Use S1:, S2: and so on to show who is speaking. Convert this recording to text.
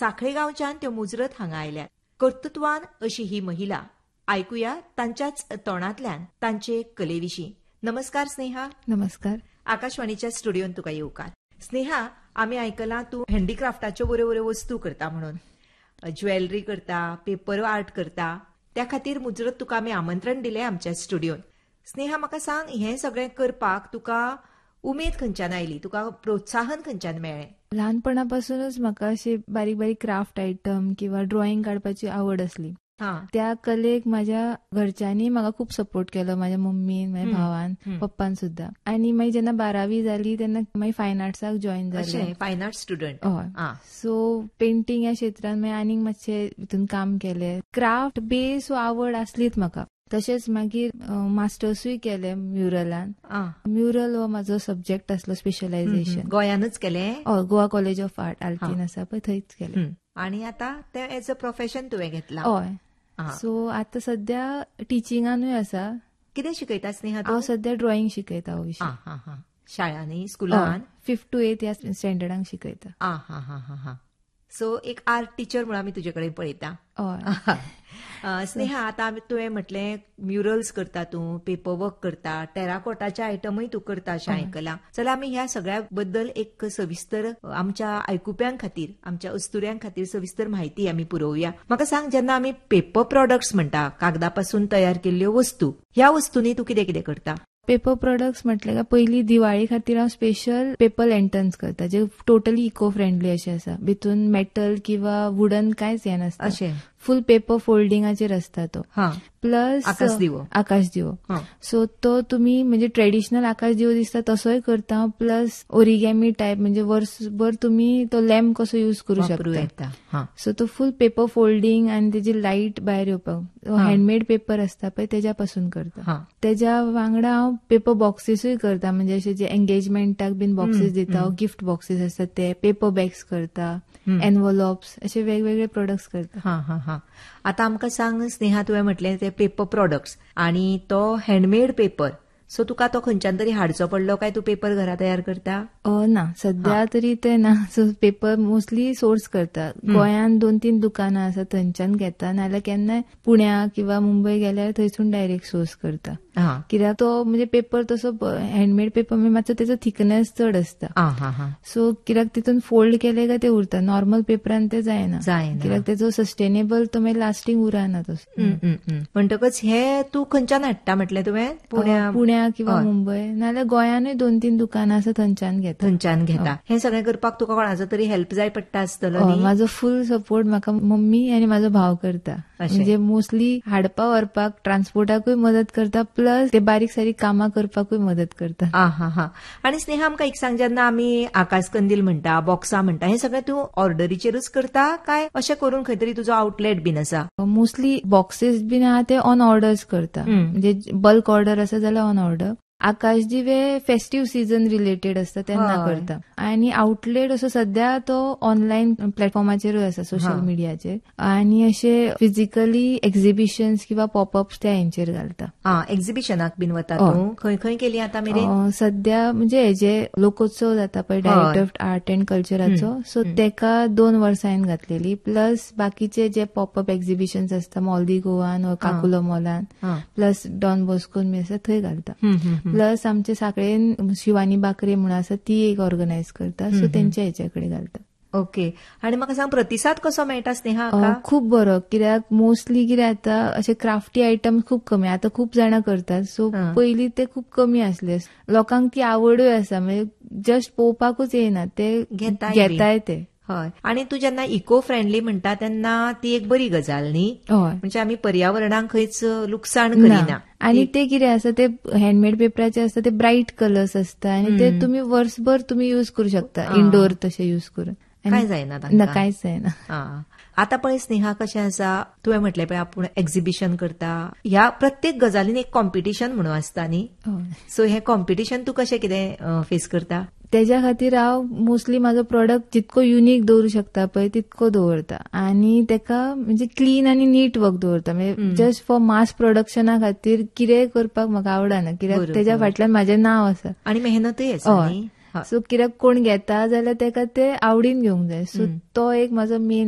S1: साखळे गांवच्यान त्यो मुजरत हांगा आयल्यात. कर्तृत्वान अशी ही महिला. ऐकूया तांच्याच तोंडांतल्यान तांचे कलेविशीं. नमस्कार स्नेहा.
S2: नमस्कार.
S1: आकाशवाणीच्या स्टुडिओन तुका येवकार. स्नेहा, आमी आयकलां तूं हँडीक्राफ्टाच्यो बऱ्यो बऱ्यो वस्तू करता म्हणून. ज्वेलरी करता, पेपर आर्ट करता. त्या खातीर मुजरत तुका आमी आमंत्रण दिलें आमच्या स्टुडिओन. स्नेहा, म्हाका सांग, हें सगळें करपाक तुका उमेद खंयच्यान आयली, तुका प्रोत्साहन खंयच्यान मेळ्ळें?
S2: ल्हानपणापासूनच म्हाका अशी बारीक बारीक क्राफ्ट आयटम किंवा ड्रॉइंग काडपाची आवड असली. त्या कलेक माझ्या घरच्यांनी म्हाका खूप सपोर्ट केलो, माझ्या मम्मीन, माझ्या भावान, पप्पान सुद्धा. आणि मागीर जेन्ना 12वी जाली तेन्ना मागीर फायन आर्ट्साक जॉईन जालें.
S1: फायन आर्ट स्टुडंट.
S2: हय. सो पेंटिंग ह्या क्षेत्रांत मागीर आनीक मातशें हितून काम केलें. क्राफ्ट बेस आवड आसलीच म्हाका. तशेंच मागीर मास्टर्सूय केलें म्युरलान. म्युरल हो म्हाजो सब्जेक्ट आसलो, स्पेशलायझेशन.
S1: गोंयानूच केलें?
S2: हय, गोवा कॉलेज ऑफ आर्ट आल्तीन आसा पळय, थंयच केलें.
S1: आणि आता ते एज अ प्रोफेशन तुवें घेतला?
S2: हय. सो आता सध्या टिचिंगानूय आसा.
S1: कितें शिकयता स्नेहा?
S2: हांव सध्या ड्रॉइंग शिकयता. हो विशय
S1: शाळांनी, स्कुलान?
S2: 5th to 8th ह्या स्टँडर्डांक शिकयता.
S1: सो एक आर्ट टीचर म्हणून आमी तुजे कडेन पळयता. स्नेहा, आता तुवें म्हटलें म्युरल्स करता तूं, पेपर वर्क करता, टेराकोटाचे आयटमूय तूं करता अशें आयकलां. चला आमी ह्या सगळ्या बद्दल एक सविस्तर आमच्या आयकुप्यां खातीर, आमच्या अस्तुऱ्यां खातीर सविस्तर म्हायती आमी पुरवूया. म्हाका सांग, जेन्ना आमी पेपर प्रॉडक्ट्स म्हणटा, कागदापासून तयार केल्ल्यो वस्तू, ह्या वस्तूंनी तूं कितें कितें करता?
S2: पेपर प्रोडक्ट्स म्हटले काय, पहिली दिवाळी खातीर हांव स्पेशल पेपर लँटर्न्स करता, जे टोटली इको फ्रेंडली अशें आसा. भितून मेटल किंवा वुडन कांयच हें नासता, फुल पेपर फोल्डिंगाचेर आसता तो. प्लस आकाश दिवो. सो तो तुम्ही म्हणजे ट्रेडिशनल आकाश दिवो दिसता तसोय करता, प्लस ओरिगॅमी टायप, म्हणजे वर्सभर तुम्ही तो लॅम्प कसो यूज करू शकता. सो तो फुल पेपर फोल्डिंग आणि त्याची लाईट भायर येवपाक हँडमेड पेपर असता पळय तेज्यापासून करता. तेज्या वांगडा हांव पेपर बॉक्सेसूय करता, म्हणजे अशे जे एंगेजमेंटाक बीन बॉक्सेस दिता, गिफ्ट बॉक्सेस असतात ते, पेपर बॅग्स करता, एनवलॉप्स, असे वेगवेगळे प्रोडक्ट्स करता.
S1: आता आमकां सांग स्नेहा, तुवें म्हटलें ते पेपर प्रोडक्ट्स आणि तो हँडमेड पेपर. सो तुका तो खंयच्यान तरी हाडचो पडलो काय तूं पेपर घरा तयार करता?
S2: ना, सध्या तरी ते ना. सो पेपर मोस्टली सोर्स करता. गोंयान 2-3 दुकानां आसा, थंयच्यान घेता, नाल्यार केन्नाय पुण्या किंवा मुंबय गेल्यार थंयसून डायरेक्ट सोर्स करता. कित्याक तो म्हणजे पेपर तसो हँडमेड पेपर मातसो तेचो थिकनेस चड आसता. सो कित्याक तितून फोल्ड केले काय ते उरता, नॉर्मल पेपरान ते जायना. कित्याक तेचो सस्टेनेबल तो मागीर लास्टिंग उरना तसो.
S1: म्हणटकच हे तूं खंयच्यान हाडटा म्हटलें तुवें?
S2: पुण्या किंवा मुंबय, नाल्यार गोंयानूय 2-3 दुकानां आसा, थंयच्यान
S1: घेता. हे सगळें करपाक तुका कोणाचो तरी हेल्प जाय पडटा आसतलो?
S2: म्हाजो फुल सपोर्ट म्हाका मम्मी आनी म्हाजो भाव करता. म्हणजे मोस्टली हाडपा व्हरपाक, ट्रान्सपोर्टाकूय मदत करता, प्लस ते बारीक सारीक कामां करपाकूय मदत करता.
S1: आणि स्नेहा, आमकां एक सांग, जेन्ना आमी आकाश कंदील म्हणटा, बॉक्सां म्हणटा, हे सगळें तूं ऑर्डरीचेरूच करता काय अशें करून खंय तरी तुजो आउटलेट बीन आसा?
S2: मोस्टली बॉक्सेस बीन आहा ते ऑन ऑर्डर्स करता, म्हणजे बल्क ऑर्डर आसा जाल्यार ऑन ऑर्डर. आकाश दिवे फेस्टिव्ह सीझन रिलेटेड असता तेन्ना करता. आणि आउटलेट असो सध्या तो ऑनलाईन प्लॅटफॉर्माचेरूय आसा, सोशल मिडियाचेर. आणि असे फिजिकली एक्झिबिशन्स किंवा पॉपअप्स त्या हेंचेर घालता.
S1: एक्झिबिशनाक बीन वता तूं? खंय खंय केली आता मेरेन?
S2: सध्या म्हणजे हेजे लोकोत्सव जाता पळय, director of art and कल्चराचो, so तेका 2 वर्सांनी घातलेली. प्लस बाकीचे जे पॉपअप एक्झिबिशन्स असता, मॉल दी गोवान, काकुलो मॉलान, प्लस डॉन बॉस्कोन बी आसा थंय घालता. प्लस आमचे साखळेन शिवानी बाकरे म्हणून आसा, ती एक ऑर्गनायज करता, सो तेंच्या हेच्याकडे घालता.
S1: ओके. आणि म्हाका सांग, प्रतिसाद कसो मेळटा स्नेहा?
S2: खूप बरो. कित्याक मोस्टली कितें आता असे क्राफ्टी आयटम खूप कमी, आता खूप जाणां करतात. सो पयलीं ते खूप कमी आसले, लोकांक ती आवडूय आसा, म्हणजे जस्ट पळोवपाकूच येना, ते घेताय ते.
S1: आणि तू जेन्ना इको फ्रेंडली म्हणटा तेन्ना ती एक बरी गजाल न्ही, म्हणजे आमी पर्यावरणाक खंयच लुकसाण करिना.
S2: आणि ते कितें आसा, ते हँडमेड पेपराचे असता, ते ब्राईट कलर्स असता, आणि ते तुम्ही वर्सभर तुम्ही यूज करू शकता, इनडोर तशें यूज करून.
S1: काय जायना,
S2: कांयच जायना.
S1: आता पळय स्नेहा, कशें आसा, तुवें म्हटलें पळय आपूण एक्झिबिशन करता, ह्या प्रत्येक गजालीन एक कॉम्पिटिशन म्हणून आसता न्ही. सो हे कॉम्पिटिशन तूं कशें कितें फेस करता?
S2: त्याच्या खातीर हांव मोस्टली म्हाजो प्रोडक्ट जितको युनिक दवरूं शकता पळय तितको दवरता, आणि तेका म्हणजे क्लीन आनी नीट वर्क दवरता. म्हणजे जस्ट फॉर मास प्रोडक्शना खातीर कितेंय करपाक म्हाका आवडना, कित्याक तेच्या फाटल्यान म्हजें नांव आसा
S1: आनी मेहनतय आसा.
S2: सो कित्याक कोण घेता जाल्यार तेका ते आवडीन घेवंक जाय. सो तो एक म्हाजो मेन